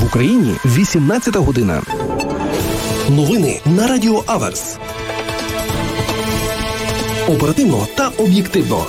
Україні 18 година. Новини на Радіо Аверс. Оперативно та об'єктивно.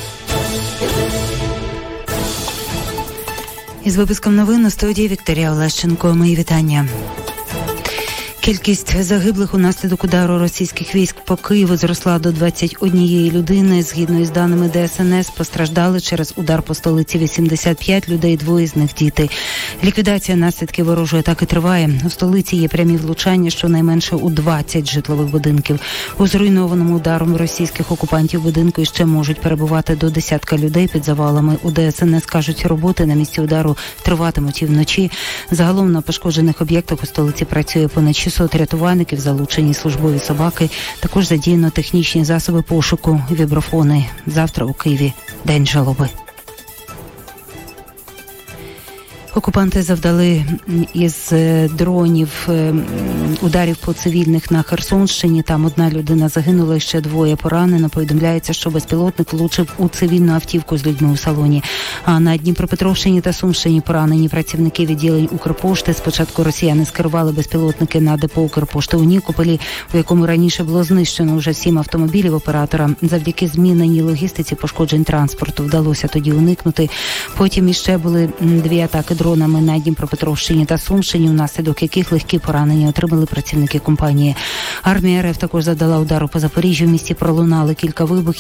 Із випуском новин у студії Вікторія Олещенко. Мої вітання. Кількість загиблих унаслідок удару російських військ по Києву зросла до 21 людини. Згідно із даними ДСНС, постраждали через удар по столиці 85 людей, 2 з них діти. Ліквідація наслідків ворожої атаки триває. У столиці є прямі влучання щонайменше у 20 житлових будинків. У зруйнованому ударом російських окупантів будинку ще можуть перебувати до десятка людей під завалами. У ДСНС кажуть, роботи на місці удару триватимуть і вночі. Загалом на пошкоджених об'єктах у столиці працює понад 600 рятувальників, залучені службові собаки. Також задіяно технічні засоби пошуку, віброфони. Завтра у Києві день жалоби. Окупанти завдали із дронів ударів по цивільних на Херсонщині. Там 1 людина загинула і ще 2 поранено. Повідомляється, що безпілотник влучив у цивільну автівку з людьми у салоні. А на Дніпропетровщині та Сумщині поранені працівники відділень Укрпошти. Спочатку росіяни скерували безпілотники на депо Укрпошти у Нікополі, у якому раніше було знищено вже 7 автомобілів оператора. Завдяки зміненій логістиці пошкоджень транспорту вдалося тоді уникнути. Потім іще були 2 атаки дронами на Дніпропетровщині та Сумщині, внаслідок яких легкі поранення отримали працівники компанії. Армія РФ також завдала удару по Запоріжжю. В місті пролунали кілька вибухів.